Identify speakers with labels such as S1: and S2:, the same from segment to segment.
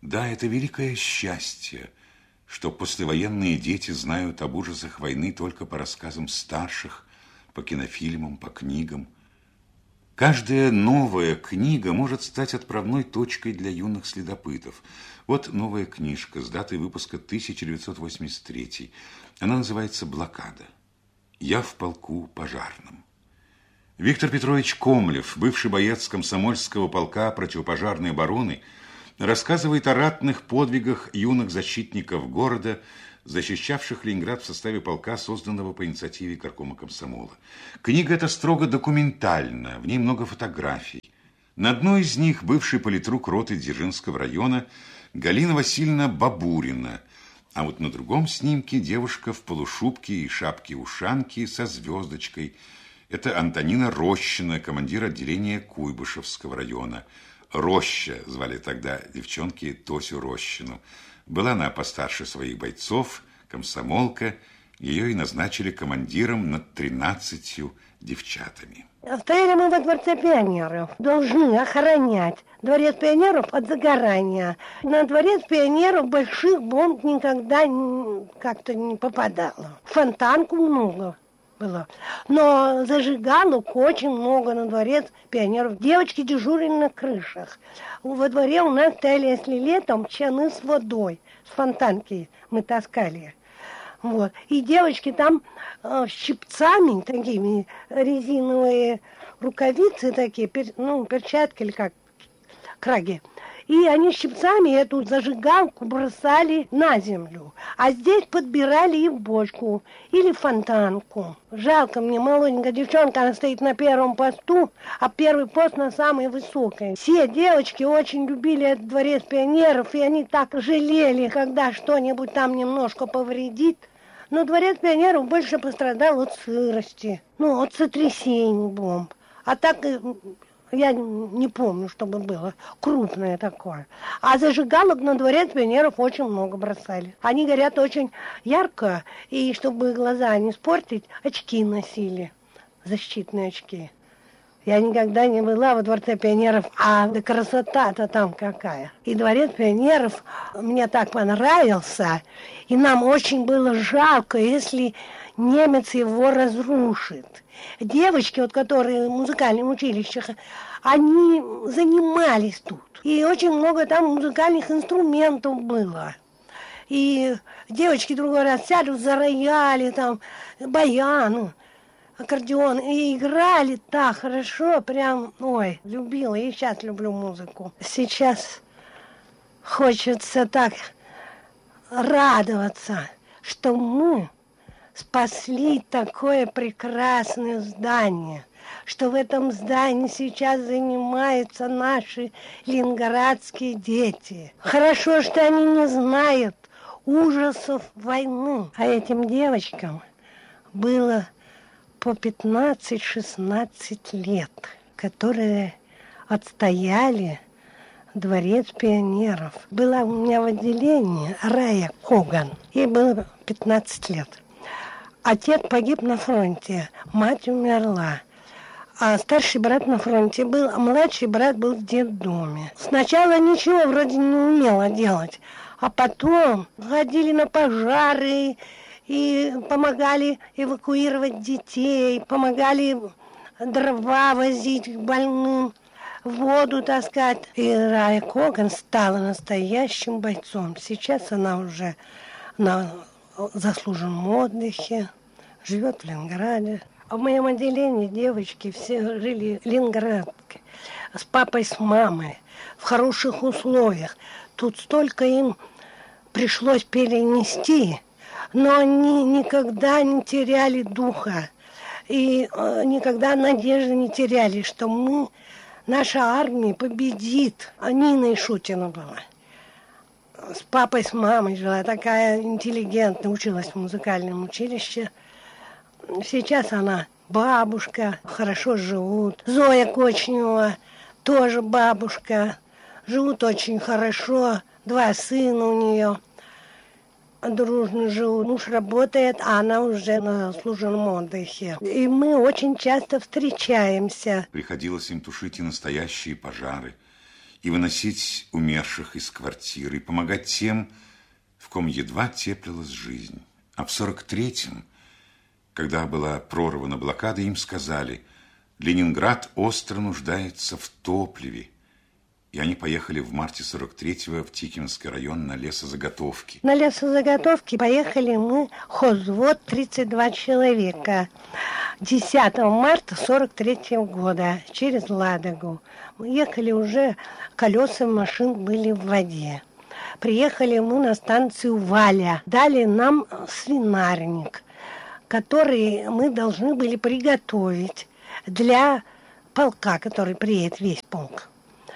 S1: Да, это великое счастье, что послевоенные дети знают об ужасах войны только по рассказам старших, по кинофильмам, по книгам. Каждая новая книга может стать отправной точкой для юных следопытов. Вот новая книжка с датой выпуска 1983. Она называется «Блокада. Я в полку пожарном». Виктор Петрович Комлев, бывший боец комсомольского полка противопожарной обороны, рассказывает о ратных подвигах юных защитников города, защищавших Ленинград в составе полка, созданного по инициативе горкома комсомола. Книга эта строго документальна, в ней много фотографий. На одной из них бывший политрук роты Дзержинского района Галина Васильевна Бабурина, а вот на другом снимке девушка в полушубке и шапке-ушанке со звездочкой. Это Антонина Рощина, командир отделения Куйбышевского района. Роща звали тогда девчонки Тосю Рощину. Была она постарше своих бойцов, комсомолка. Ее и назначили командиром над 13 девчатами.
S2: Стояли мы во Дворце пионеров. Должны охранять Дворец пионеров от загорания. На Дворец пионеров больших бомб никогда как-то не попадало. Фонтанку много было. Но зажигалок очень много на Дворец пионеров. Девочки дежурили на крышах. Во дворе у нас стояли, если летом, чаны с водой. С фонтанки мы таскали. Вот. И девочки там щипцами, такими резиновые рукавицы такие, перчатки или как, краги. И они щипцами эту зажигалку бросали на землю. А здесь подбирали и в бочку, или в фонтанку. Жалко мне, молоденькая девчонка, она стоит на первом посту, а первый пост на самой высокой. Все девочки очень любили этот Дворец пионеров, и они так жалели, когда что-нибудь там немножко повредит. Но Дворец пионеров больше пострадал от сырости, от сотрясений бомб. А так... Я не помню, чтобы было крупное такое. А зажигалок на Дворец пионеров очень много бросали. Они горят очень ярко, и чтобы глаза не испортить, очки носили, защитные очки. Я никогда не была во Дворце пионеров, а да красота-то там какая. И Дворец пионеров мне так понравился, и нам очень было жалко, если немец его разрушит. Девочки, вот, которые в музыкальном училище, они занимались тут. И очень много там музыкальных инструментов было. И девочки другой раз сядут за рояли, там, баян, аккордеон, и играли так хорошо, прям, любила, и сейчас люблю музыку. Сейчас хочется так радоваться, что мы спасли такое прекрасное здание, что в этом здании сейчас занимаются наши ленинградские дети. Хорошо, что они не знают ужасов войны. А этим девочкам было по 15-16 лет, которые отстояли Дворец пионеров. Была у меня в отделении Рая Коган. Ей было 15 лет. Отец погиб на фронте, мать умерла. А старший брат на фронте был, а младший брат был в детдоме. Сначала ничего вроде не умела делать, а потом ходили на пожары и помогали эвакуировать детей, помогали дрова возить к больным, воду таскать. И Рая Коган стала настоящим бойцом. Сейчас она уже на заслуженном отдыхе, живет в Ленинграде. А в моем отделении девочки все жили в Ленинградке, с папой, с мамой, в хороших условиях. Тут столько им пришлось перенести, но они никогда не теряли духа и никогда надежды не теряли, что наша армия победит. А Нина Ишутина была. С папой, с мамой жила, такая интеллигентная, училась в музыкальном училище. Сейчас она бабушка, хорошо живут. Зоя Кочнева тоже бабушка, живут очень хорошо. 2 сына у нее дружно живут. Муж работает, а она уже на заслуженном отдыхе. И мы очень часто встречаемся.
S1: Приходилось им тушить и настоящие пожары, и выносить умерших из квартиры, и помогать тем, в ком едва теплилась жизнь. А в 43-м, когда была прорвана блокада, им сказали: Ленинград остро нуждается в топливе. И они поехали в марте 43-го в Тиквинский район на лесозаготовки.
S2: На лесозаготовки поехали мы, хозвод, 32 человека. 10 марта 43-го года через Ладогу. Мы ехали уже, колеса машин были в воде. Приехали мы на станцию Валя. Дали нам свинарник, который мы должны были приготовить для полка, который приедет, весь полк.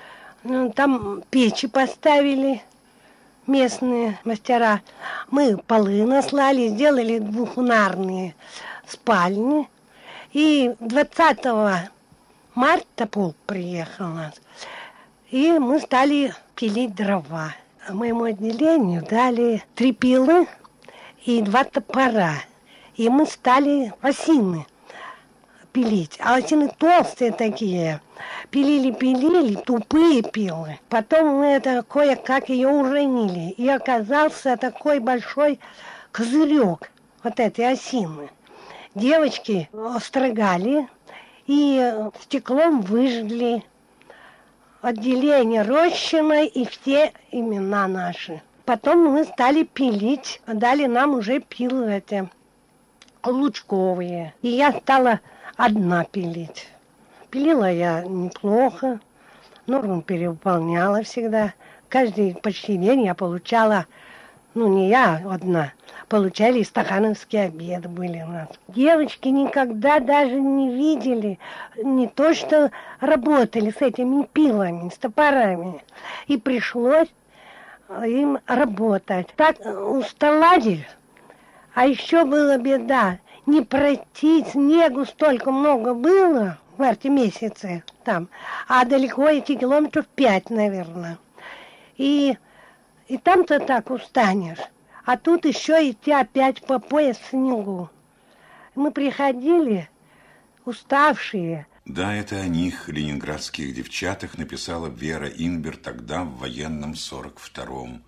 S2: Там печи поставили местные мастера. Мы полы наслали, сделали двухунарные спальни. И 20 марта полк приехал у нас. И мы стали пилить дрова. Моему отделению дали 3 пилы и 2 топора. И мы стали осины пилить. А осины толстые такие. Пилили, тупые пилы. Потом мы это кое-как ее уронили. И оказался такой большой козырек вот этой осины. Девочки строгали и стеклом выжгли отделение Рощиной и все имена наши. Потом мы стали пилить. Дали нам уже пилы эти лучковые. И я стала одна пилить. Пилила я неплохо, норму перевыполняла всегда. Каждый почти день я получала, не я одна, получали стахановские обеды были у нас. Девочки никогда даже не видели, не то что работали с этими пилами, с топорами. И пришлось им работать. Так усталадили. А еще была беда, не пройти, снегу столько много было в марте месяце там, а далеко идти километров 5, наверное. И там-то так устанешь. А тут еще идти опять по пояс в снегу. Мы приходили уставшие.
S1: Да, это о них, ленинградских девчатах, написала Вера Инбер тогда в военном 42-м.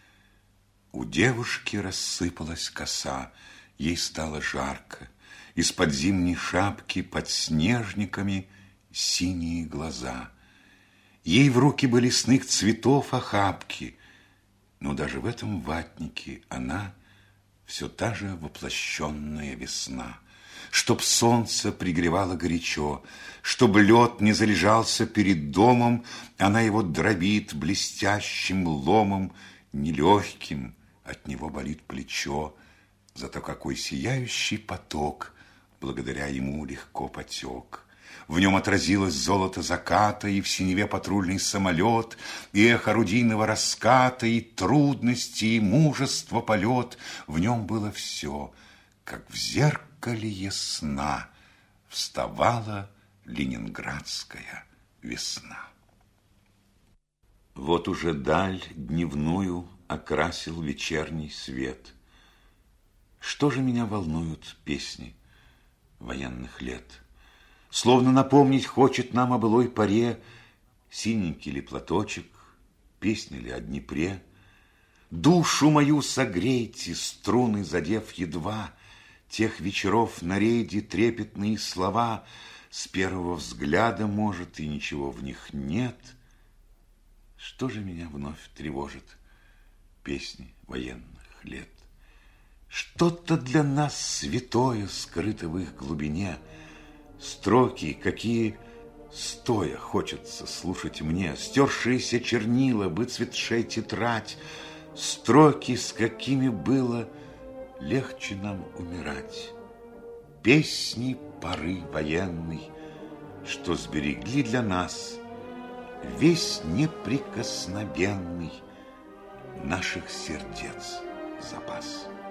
S1: У девушки рассыпалась коса, ей стало жарко. Из-под зимней шапки под снежниками синие глаза. Ей в руки были сных цветов охапки, но даже в этом ватнике она все та же воплощенная весна. Чтоб солнце пригревало горячо, чтоб лед не залежался перед домом, она его дробит блестящим ломом, нелегким, от него болит плечо. Зато какой сияющий поток благодаря ему легко потек. В нем отразилось золото заката, и в синеве патрульный самолет, и эхо орудийного раската, и трудности, и мужество полет. В нем было все, как в зеркале ясна вставала ленинградская весна. Вот уже даль дневную окрасил вечерний свет. Что же меня волнуют песни военных лет? Словно напомнить хочет нам о былой поре синенький ли платочек, песня ли о Днепре. Душу мою согрейте, струны задев едва, тех вечеров на рейде трепетные слова. С первого взгляда, может, и ничего в них нет. Что же меня вновь тревожит? Песни военных лет. Что-то для нас святое скрыто в их глубине. Строки, какие стоя хочется слушать мне. Стершиеся чернила, выцветшая тетрадь. Строки, с какими было легче нам умирать. Песни поры военной, что сберегли для нас весь неприкосновенный наших сердец запас.